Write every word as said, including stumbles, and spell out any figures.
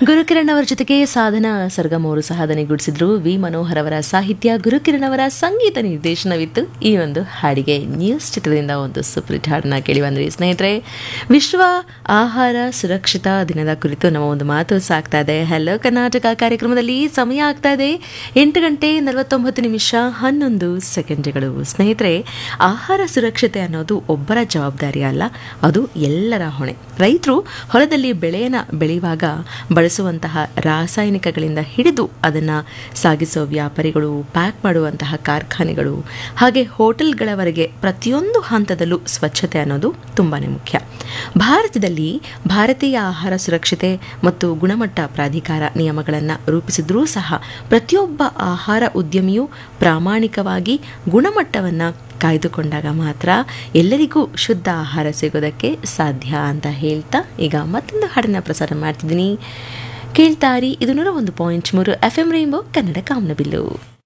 ಗುರುಕಿರಣ್ ಅವರ ಜೊತೆಗೆ ಸಾಧನಾ ಸರ್ಗಮ್ ಅವರು ಸಹ ದನಿಗೂಡಿಸಿದ್ರು. ವಿ ಮನೋಹರ್ ಅವರ ಸಾಹಿತ್ಯ, ಗುರುಕಿರಣ್ ಅವರ ಸಂಗೀತ ನಿರ್ದೇಶನವಿತ್ತು ಈ ಒಂದು ಹಾಡಿಗೆ. ನ್ಯೂಸ್ ಚಿತ್ರದಿಂದ ಒಂದು ಸೂಪರ್ ಹಾಡನ್ನ ಕೇಳಿ ಬಂದ್ರಿ ಸ್ನೇಹಿತರೆ. ವಿಶ್ವ ಆಹಾರ ಸುರಕ್ಷತಾ ದಿನದ ಕುರಿತು ನಮ್ಮ ಒಂದು ಮಾತು ಸಾಗ್ತಾ ಇದೆ. ಹಲೋ ಕರ್ನಾಟಕ ಕಾರ್ಯಕ್ರಮದಲ್ಲಿ ಸಮಯ ಆಗ್ತಾ ಇದೆ ಎಂಟು ಗಂಟೆ ನಲವತ್ತೊಂಬತ್ತು ನಿಮಿಷ ಹನ್ನೊಂದು ಸೆಕೆಂಡ್ಗಳು. ಸ್ನೇಹಿತರೆ, ಆಹಾರ ಸುರಕ್ಷತೆ ಅನ್ನೋದು ಒಬ್ಬರ ಜವಾಬ್ದಾರಿ ಅಲ್ಲ, ಅದು ಎಲ್ಲರ ಹೊಣೆ. ರೈತರು ಹೊಲದಲ್ಲಿ ಬೆಳೆಯನ್ನು ಬೆಳೆಯುವಾಗ ಬಳಸುವಂತಹ ರಾಸಾಯನಿಕಗಳಿಂದ ಹಿಡಿದು ಅದನ್ನು ಸಾಗಿಸೋ ವ್ಯಾಪಾರಿಗಳು, ಪ್ಯಾಕ್ ಮಾಡುವಂತಹ ಕಾರ್ಖಾನೆಗಳು, ಹಾಗೆ ಹೋಟೆಲ್ಗಳವರೆಗೆ ಪ್ರತಿಯೊಂದು ಹಂತದಲ್ಲೂ ಸ್ವಚ್ಛತೆ ಅನ್ನೋದು ತುಂಬಾ ಮುಖ್ಯ. ಭಾರತದಲ್ಲಿ ಭಾರತೀಯ ಆಹಾರ ಸುರಕ್ಷತೆ ಮತ್ತು ಗುಣಮಟ್ಟ ಪ್ರಾಧಿಕಾರ ನಿಯಮಗಳನ್ನು ರೂಪಿಸಿದ್ರೂ ಸಹ ಪ್ರತಿಯೊಬ್ಬ ಆಹಾರ ಉದ್ಯಮಿಯೂ ಪ್ರಾಮಾಣಿಕವಾಗಿ ಗುಣಮಟ್ಟವನ್ನು ಕಾಯ್ದುಕೊಂಡಾಗ ಮಾತ್ರ ಎಲ್ಲರಿಗೂ ಶುದ್ಧ ಆಹಾರ ಸಿಗೋದಕ್ಕೆ ಸಾಧ್ಯ ಅಂತ ಹೇಳ್ತಾ ಈಗ ಮತ್ತೊಂದು ಹಾಡನ್ನು ಪ್ರಸಾರ ಮಾಡ್ತಿದ್ದೀನಿ. ಕೇಳ್ತಾರಿ, ಇದು ನೂರ ಒಂದು ಪಾಯಿಂಟ್ ಮೂರು ಎಫ್ ಎಂ ರೈನ್ಬೋ ಕನ್ನಡ ಕಾಮನಬಿಲ್ಲು.